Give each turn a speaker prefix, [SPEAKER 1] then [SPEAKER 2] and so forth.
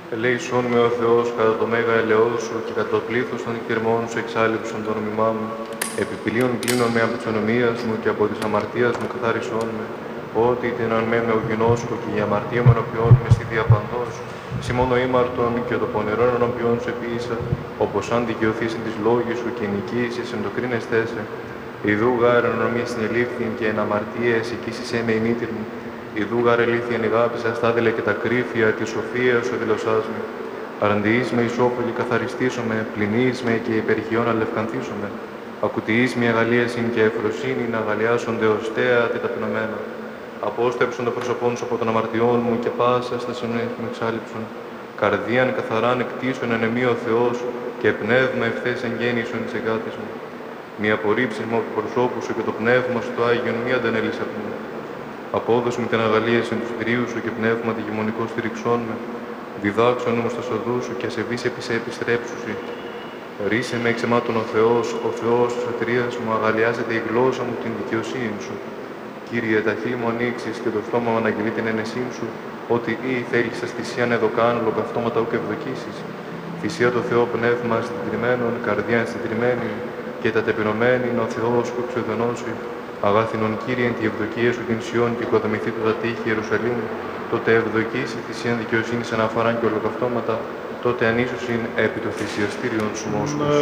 [SPEAKER 1] Ελέησόν με ο Θεός κατά το μέγα ελαιός σου και κατά το πλήθος των κερμών σου εξάλληψον το νόμιμά μου. Επιπηλίων κλείνον με από της ονομίας μου και από της αμαρτίας μου καθάρισόν με. Ότι την αν με ογινώσκω και η αμαρτία μου ενωπιών με στη διαπαντός. Σιμώνο ήμαρτον και το πονηρόν ενωπιών σου επίησα, όπως αν δικαιωθείς εν της λόγης σου και νικήσεις εν το κρίνεστέ σε. Ιδού γάρ ενομία συνελήφθην και εν αμαρτίες εκείσισέ με η μήτηρ μου. Ιδού γάρ ελήθιαν ηγάπησα στάδελε και τα κρύφια τη σοφία σου δηλωσάς με. Αραντιείς με ισόπου και καθαριστήσομαι, πληνείς με και υπερχιών αλευκανθήσομαι. Ακουτιείς με αγαλίασιν και ευφροσύνη να αγαλιάσονται οστέα τη ταπεινωμένα. Απόστρεψον το πρόσωπόν σου από των αμαρτιών μου και πάσα στα συνέχεια μου εξάλληψον. Καρδίαν καθαράν εκτίσον εν εμεί ο Θεός και πνεύμα ευθές εγγέννησον της εγκάτης μου. Μη απορρίψεις μου από του προσώπου σου και το πνεύμα σου το Άγιον μη αντανέλεις από μου. Απόδοση μου την αγαλίαση του θηρίου σου και πνεύμα τη γεμονικό στηριξών με. Διδάξον μου στα σοδού σου και ασεβείς επί επιστρέψουσι. Ρίσε με εξαιμάτων ο Θεός της σωτηρίας μου, αγαλιάζεται η γλώσσα μου την δικαιοσύνη σου. Κύριε, τα χείλη μου ανοίξεις και το στόμα μου αναγγελεί την ένεσή σου, ότι ή θέλησες θυσίαν εδωκάν, λογαυτώματα ούκ ευδοκίσεις. Θυσία το Θεό πνεύμα συντηρημένων, καρδιά συντηρημένη και τα τεπεινωμένη, ο Θεός που εξοδενώσει. Αγάθινον Κύριε, τη ευδοκία σου την Σιών και οικοδομηθεί το τα τείχη Ιερουσαλήμ, τότε ευδοκίσει θυσίαν δικαιοσύνης αναφοράν και ολοκαυτώματα, τότε ανίσωσιν επί το θυσιαστήριον σου Μόσχος.